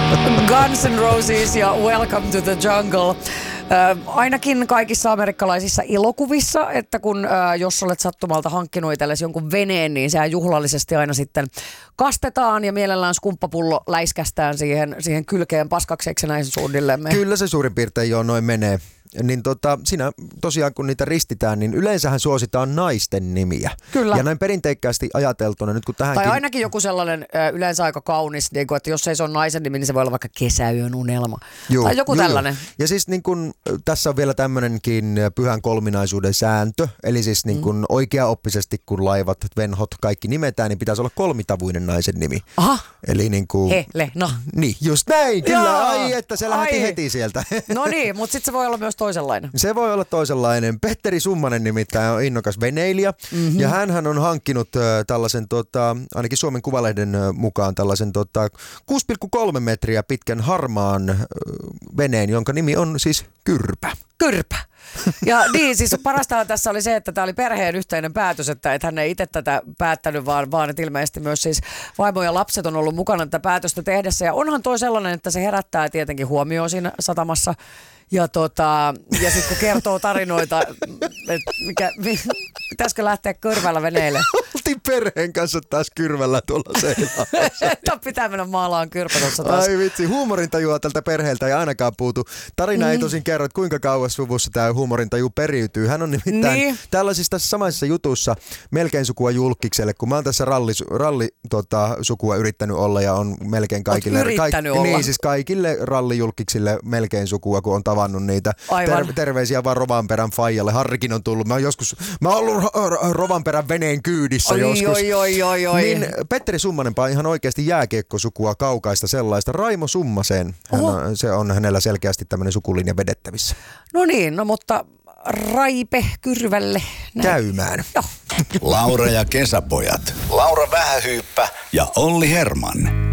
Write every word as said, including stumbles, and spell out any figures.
Guns N' Roses ja Welcome to the Jungle. Äh, ainakin kaikissa amerikkalaisissa elokuvissa, että kun äh, jos olet sattumalta hankkinut itsellesi jonkun veneen, niin sehän juhlallisesti aina sitten kastetaan ja mielellään skumppapullo läiskästään siihen, siihen kylkeen paskaksi, eikö se näin suunnilleen mene? Kyllä se suurin piirtein jo noin menee. Niin tota, siinä tosiaan kun niitä ristitään, niin yleensähän suositaan naisten nimiä. Kyllä. Ja näin perinteikkäästi ajateltuna nyt kun tähänkin... Tai ainakin joku sellainen äh, yleensä aika kaunis, niin kun, että jos ei se ole naisen nimi, niin se voi olla vaikka kesäyön unelma. Juu, tai joku juu, tällainen. Juu. Ja siis niin kun, tässä on vielä tämmöinenkin pyhän kolminaisuuden sääntö. Eli siis niin kun mm. oikeaoppisesti kun laivat, venhot, kaikki nimetään, niin pitäisi olla kolmitavuinen naisen nimi. Aha. Eli niin kuin... He, le, no. Niin, just näin. Kyllä, Joo. ai että se lähti heti sieltä. No niin, mutta sitten se voi olla myös toisenlainen. Se voi olla toisenlainen. Petteri Summanen nimittäin on innokas veneilijä. Mm-hmm. Ja hänhän on hankkinut äh, tällaisen, tota, ainakin Suomen Kuvalehden äh, mukaan, tällaisen tota, kuusi pilkku kolme metriä pitkän harmaan äh, veneen, jonka nimi on siis Kyrpä. Kyrpä. Ja niin, siis parasta tässä oli se, että tämä oli perheen yhteinen päätös, että, että hän ei itse tätä päättänyt, vaan, vaan että ilmeisesti myös siis vaimo ja lapset on ollut mukana tätä päätöstä tehdessä. Ja onhan toi sellainen, että se herättää tietenkin huomioon siinä satamassa. Ja, tota, ja sitten kun kertoo tarinoita, että mikä, pitäisikö lähteä Kyrvällä veneille. Oltiin perheen kanssa taas Kyrvällä tuolla seilaamassa. Pitää mennä maalaan Kyrpä tuossa taas. Ai vitsi, huumorintajua tältä perheeltä ei ainakaan puutu. Tarina mm. ei tosin kerro, että kuinka kauas suvussa tämä huumorintaju periytyy. Hän on nimittäin niin. tällaisissa tässä samaisessa jutussa melkein sukua julkikselle, kun mä oon tässä ralli, ralli tota, sukua yrittänyt olla ja on melkein kaikille. Oot yrittänyt olla? Niin, siis kaikille rallijulkiksille melkein sukua, kun on tavannut niitä. Ter- terveisiä vaan Rovanperän faijalle. Harrikin on tullut. Mä oon joskus, mä oon ollut ro- Rovanperän veneen kyydissä oi, joskus. Oi, oi, oi, oi. Niin Petteri Summanenpa on ihan oikeasti jääkiekkosukua kaukaista sellaista. Raimo Summaseen. Hän on, se on hänellä selkeästi tämmöinen sukulinja vedettävissä. No niin, no mutta Raipe Kyrvälle. Näin. Käymään. Joo. Laura ja kesäpojat. Laura Vähähyyppä ja Olli Herman.